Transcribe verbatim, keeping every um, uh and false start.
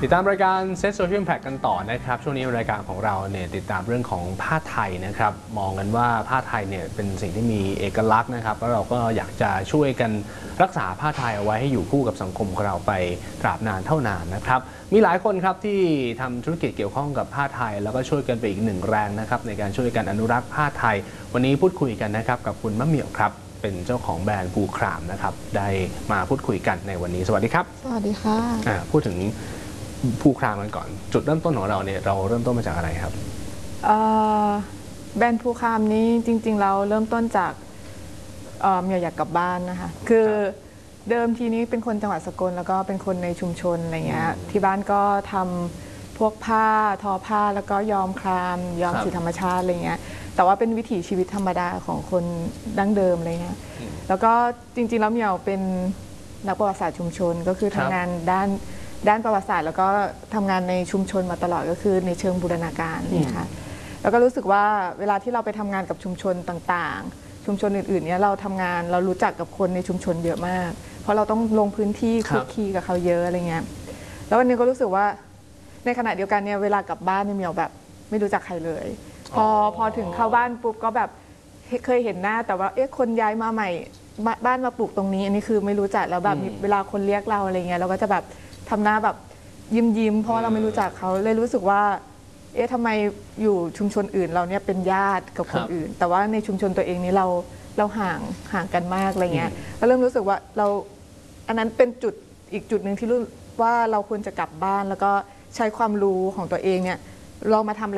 ติดตามรายการ Set Social Impact กันต่อนะครับช่วงนี้รายการของเราเนี่ยติดตามเรื่องของผ้าไทยนะครับมองกันว่าผ้าไทยเนี่ยเป็นสิ่งที่มีเอกลักษณ์นะครับแล้วเราก็อยากจะช่วยกันรักษาผ้าไทยเอาไว้ให้อยู่คู่กับสังคมของเราไปตราบนานเท่านานนะครับมีหลายคนครับที่ทำธุรกิจเกี่ยวข้องกับผ้าไทยแล้วก็ช่วยกันไปอีกหนึ่งแรงนะครับในการช่วยกันอนุรักษ์ผ้าไทยวันนี้พูดคุยกันนะครับกับคุณมะเหมี่ยวครับเป็นเจ้าของแบรนด์ภูครามนะครับได้มาพูดคุยกันในวันนี้สวัสดีครับสวัสดีค่ะพูดถึงภูครามกันก่อนจุดเริ่มต้นของเราเนี่ยเราเริ่มต้นมาจากอะไรครับแบรนด์ภูครามนี้จริงๆเราเริ่มต้นจากเมียอยากกลับบ้านนะคะคือเดิมทีนี้เป็นคนจังหวัดสกลแล้วก็เป็นคนในชุมชนอะไรเงี้ยที่บ้านก็ทำพวกผ้าทอผ้าแล้วก็ย้อมครามย้อมสีธรรมชาติอะไรเงี้ยแต่ว่าเป็นวิถีชีวิตธรรมดาของคนดั้งเดิมอะไรเงี้ยแล้วก็จริงๆแล้วเมียวเป็นนักประวัติศาสตร์ชุมชนก็คือทำงานด้านด้านประวัติศาสตร์แล้วก็ทำงานในชุมชนมาตลอดก็คือในเชิงบูรณาการนี่ค่ะแล้วก็รู้สึกว่าเวลาที่เราไปทำงานกับชุมชนต่างๆชุมชนอื่นๆเนี่ยเราทำงานเรารู้จักกับคนในชุมชนเยอะมากเพราะเราต้องลงพื้นที่คลุกคลีกับเขาเยอะอะไรเงี้ยแล้ววันนี้ก็รู้สึกว่าในขณะเดียวกันเนี่ยเวลากลับบ้านเนี่ยเมียวแบบไม่รู้จักใครเลยพอพอถึงเข้าบ้านปุ๊บก็แบบเคยเห็นหน้าแต่ว่าเอ๊ะคนย้ายมาใหม่บ้านมาปลูกตรงนี้อันนี้คือไม่รู้จักแล้วแบบเวลาคนเรียกเราอะไรเงี้ยเราก็จะแบบทำหน้าแบบยิ้มยิ้มเพราะเราไม่รู้จักเขาเลยรู้สึกว่าเอ๊ะทำไมอยู่ชุมชนอื่นเราเนี่ยเป็นญาติกับคนอื่นแต่ว่าในชุมชนตัวเองนี้เราเราห่างห่างกันมากอะไรเงี้ยก็เริ่มรู้สึกว่าเราอันนั้นเป็นจุดอีกจุดหนึ่งที่รู้ว่าเราควรจะกลับบ้านแล้วก็ใช้ความรู้ของตัวเองเนี่ยเรามาทำ